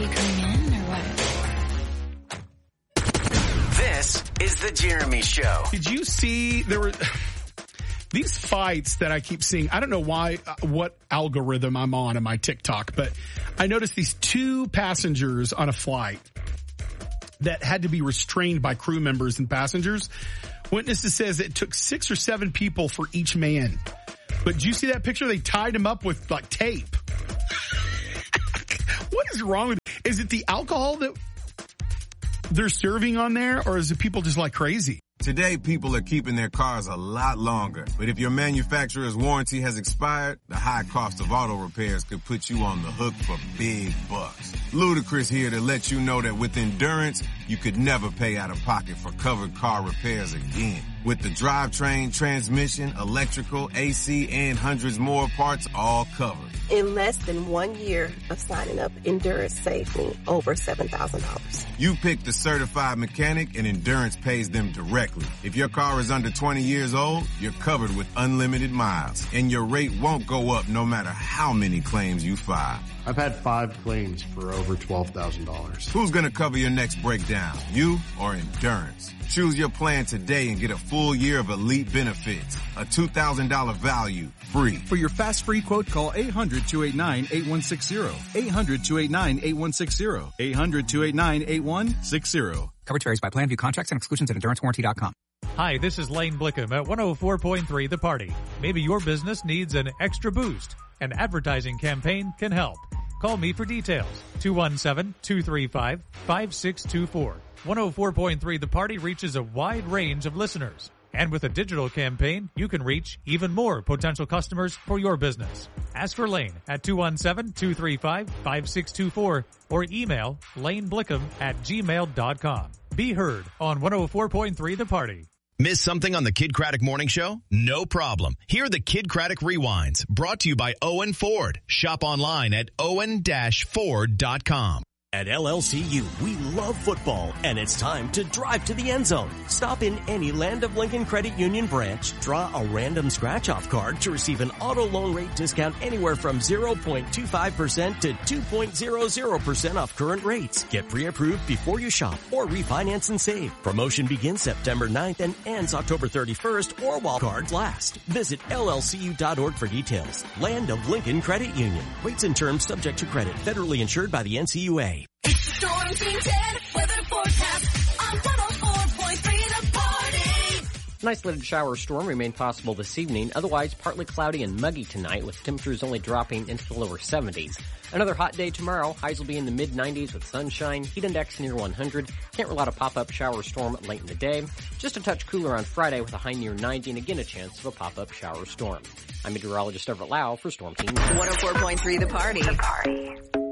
party coming in or what? This is the Jeremy Show. Did you see there were these fights that I keep seeing? I don't know why, what algorithm I'm on in my TikTok, but I noticed these two passengers on a flight that had to be restrained by crew members and passengers. Witnesses says it took 6 or 7 people for each man. But did you see that picture? They tied him up with like tape. What is wrong with it? Is it the alcohol that they're serving on there, or is it people just like crazy? Today, people are keeping their cars a lot longer. But if your manufacturer's warranty has expired, the high cost of auto repairs could put you on the hook for big bucks. Ludacris here to let you know that with Endurance, you could never pay out of pocket for covered car repairs again. With the drivetrain, transmission, electrical, AC, and hundreds more parts all covered. In less than 1 year of signing up, Endurance saved me over $7,000. You pick the certified mechanic and Endurance pays them directly. If your car is under 20 years old, you're covered with unlimited miles. And your rate won't go up no matter how many claims you file. I've had 5 claims for over $12,000. Who's gonna cover your next breakdown? You or Endurance? Choose your plan today and get a full year of elite benefits. A $2,000 value, free. For your fast free quote, call 800-289-8160. 800-289-8160. 800-289-8160. Coverage varies by plan. View contracts and exclusions at EnduranceWarranty.com. Hi, this is Lane Blickham at 104.3 The Party. Maybe your business needs an extra boost. An advertising campaign can help. Call me for details. 217-235-5624. 104.3 The Party reaches a wide range of listeners. And with a digital campaign, you can reach even more potential customers for your business. Ask for Lane at 217-235-5624 or email laneblickham@gmail.com. Be heard on 104.3 The Party. Miss something on the Kid Craddock Morning Show? No problem. Hear the Kid Craddock Rewinds, brought to you by Owen Ford. Shop online at owen-ford.com. At LLCU, we love football, and it's time to drive to the end zone. Stop in any Land of Lincoln Credit Union branch, draw a random scratch-off card to receive an auto loan rate discount anywhere from 0.25% to 2.00% off current rates. Get pre-approved before you shop or refinance and save. Promotion begins September 9th and ends October 31st or while cards last. Visit llcu.org for details. Land of Lincoln Credit Union. Rates and terms subject to credit. Federally insured by the NCUA. It's the Storm Team 10 weather forecast on 104.3 The Party. An isolated shower or storm remain possible this evening, otherwise partly cloudy and muggy tonight with temperatures only dropping into the lower 70s. Another hot day tomorrow. Highs will be in the mid-90s with sunshine, heat index near 100. Can't rule out a pop-up shower or storm late in the day. Just a touch cooler on Friday with a high near 90 and again a chance of a pop-up shower or storm. I'm meteorologist Everett Lau for Storm Team. 104.3 The Party.